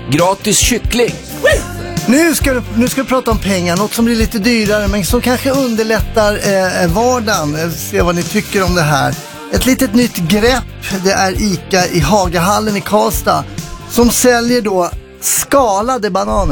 gratis kyckling. Nu ska du prata om pengar, något som blir lite dyrare men som kanske underlättar vardagen. Se vad ni tycker om det här. Ett litet nytt grepp, det är ICA i Hagahallen i Karlstad som säljer då skalade bananer.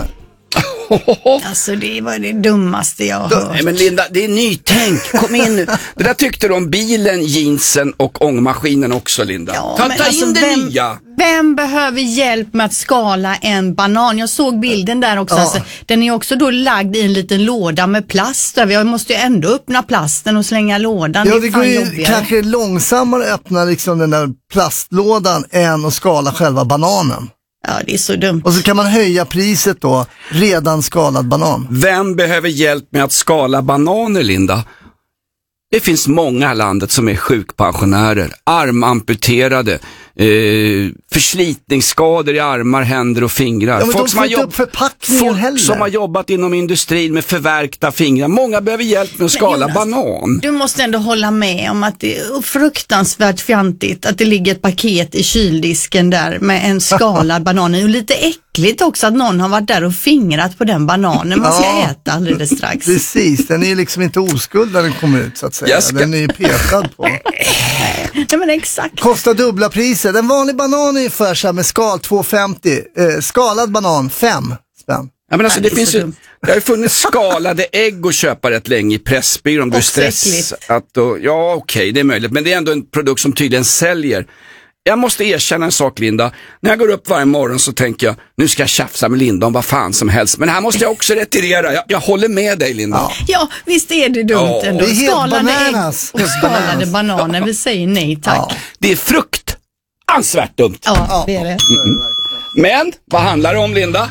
Alltså det var det dummaste jag har hört. Nej men Linda, det är nytänk. Kom in nu. Det där tyckte du om bilen, jeansen och ångmaskinen också, Linda. Ja, ta alltså, in det nya. Vem behöver hjälp med att skala en banan? Jag såg bilden där också. Ja. Alltså, den är också då lagd i en liten låda med plast. Jag måste ju ändå öppna plasten och slänga lådan. Ja, det går ju kanske långsammare att öppna liksom den där plastlådan än att skala själva bananen. Ja, det är så dumt. Och så kan man höja priset då, redan skalad banan. Vem behöver hjälp med att skala bananer, Linda? Det finns många i landet som är sjukpensionärer, armamputerade, förslitningsskador i armar, händer och fingrar. Ja, folk som har jobbat inom industrin med förvärkta fingrar. Många behöver hjälp med att skala banan. Du måste ändå hålla med om att det är fruktansvärt fjantigt att det ligger ett paket i kyldisken där med en skalad banan. Och lite äckligt också att någon har varit där och fingrat på den bananen man ska äta alldeles strax. Precis, den är ju liksom inte oskuld när den kommer ut så att säga. Den är ju petad på. Nej, men exakt. Kostar dubbla priser. En vanlig banan är ungefär så här med skal 2,50. Skalad banan 5 spänn. Ja, men alltså, det har ju funnits skalade ägg att köpa rätt länge i Pressbyrån om du är stressad. Ja, okej, det är möjligt. Men det är ändå en produkt som tydligen säljer. Jag måste erkänna en sak, Linda. När jag går upp varje morgon så tänker jag, nu ska jag tjafsa med Linda om vad fan som helst. Men här måste jag också retirera. Jag håller med dig, Linda. Ja, visst är det dumt ändå. Det är helt skalade ägg och skalade bananas. bananer. Vi säger nej, tack. Ja. Det är fruktansvärt dumt. Ja, det är det. Men, vad handlar det om, Linda?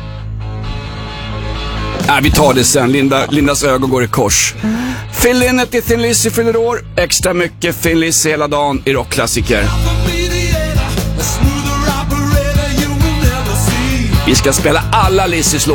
Vi tar det sen. Lindas ögon går i kors. Fill in it i Thin Lizzy fyller år. Extra mycket Thin Lizzy hela dagen i rockklassiker. Vi ska spela alla Lizzys låtar.